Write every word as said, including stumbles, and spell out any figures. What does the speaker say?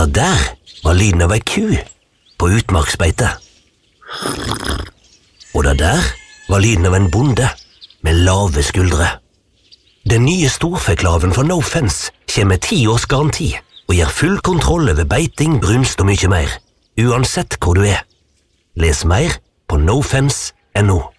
Og der var lyden av ei ku på utmarksbeite. Og det der var lyden av en bonde med lave skuldre. Den nye storfeklaven fra No Fence kommer med ti års garanti og gir full kontroll over beiting, brunst og mye mer, uansett hvor du er. Les mer på no fence punktum no.